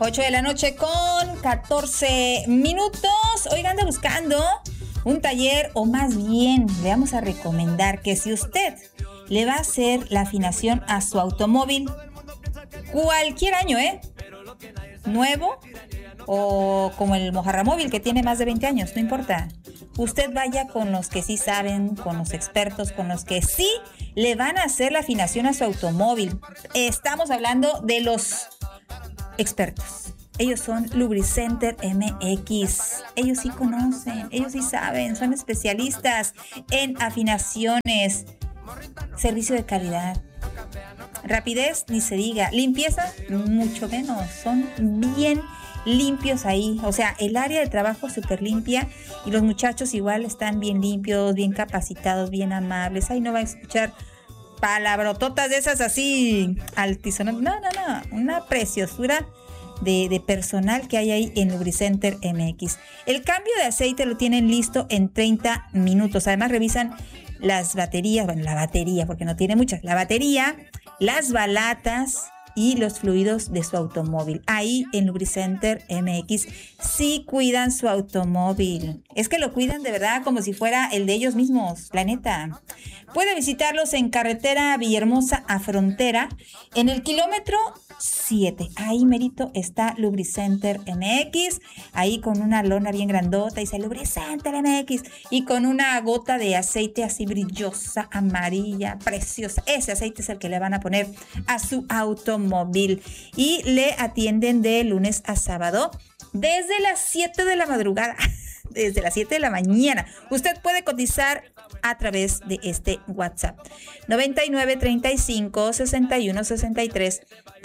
8 de la noche con 14 minutos. Oiga, anda buscando un taller, o más bien le vamos a recomendar que si usted le va a hacer la afinación a su automóvil cualquier año, nuevo o como el Mojarra Móvil que tiene más de 20 años, no importa. Usted vaya con los que sí saben, con los expertos, con los que sí le van a hacer la afinación a su automóvil. Estamos hablando de los expertos. Ellos son Lubricenter MX. Ellos sí conocen, ellos sí saben, son especialistas en afinaciones, servicio de calidad, rapidez, ni se diga, limpieza, mucho menos, son bien limpios ahí, o sea, el área de trabajo súper limpia y los muchachos igual están bien limpios, bien capacitados, bien amables. Ahí no va a escuchar palabrototas de esas así altisonantes, no, una preciosura de personal que hay ahí en Lubricenter MX. El cambio de aceite lo tienen listo en 30 minutos. Además revisan las baterías, bueno, la batería, porque no tiene muchas, la batería, las balatas y los fluidos de su automóvil. Ahí en Lubricenter MX sí cuidan su automóvil. Es que lo cuidan de verdad como si fuera el de ellos mismos, la neta. Puede visitarlos en carretera Villahermosa a Frontera, en el kilómetro 7. Ahí merito está Lubricenter MX, ahí con una lona bien grandota, dice Lubricenter MX, y con una gota de aceite así brillosa, amarilla, preciosa. Ese aceite es el que le van a poner a su automóvil. Y le atienden de lunes a sábado desde las 7 de la madrugada. Desde las 7 de la mañana. Usted puede cotizar a través de este WhatsApp. 99 35 61 63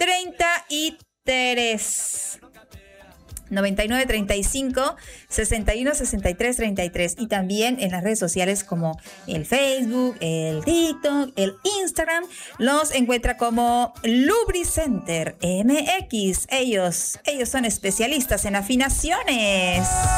33. 99 35 61 63 33. Y también en las redes sociales como el Facebook, el TikTok, el Instagram, los encuentra como Lubricenter MX. Ellos son especialistas en afinaciones.